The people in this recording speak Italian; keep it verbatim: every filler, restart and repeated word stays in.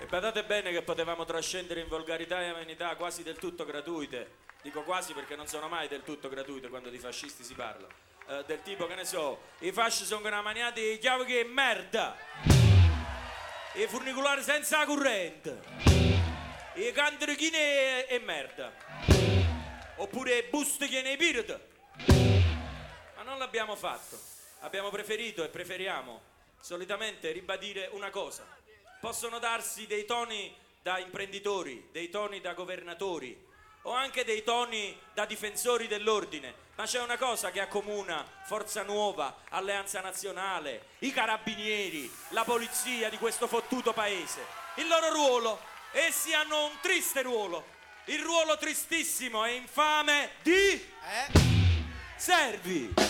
E badate bene che potevamo trascendere in volgarità e amenità quasi del tutto gratuite. Dico quasi perché non sono mai del tutto gratuite quando di fascisti si parla. Eh, del tipo, che ne so, i fasci sono una maniata di chiave che è merda, i funicolari senza corrente, i cantrichini e, e merda, oppure buste che nei pirata. Ma non l'abbiamo fatto. Abbiamo preferito e preferiamo solitamente ribadire una cosa: possono darsi dei toni da imprenditori, dei toni da governatori o anche dei toni da difensori dell'ordine, ma c'è una cosa che accomuna Forza Nuova, Alleanza Nazionale, i carabinieri, la polizia di questo fottuto paese: il loro ruolo. Essi hanno un triste ruolo, il ruolo tristissimo e infame di Eh? servi.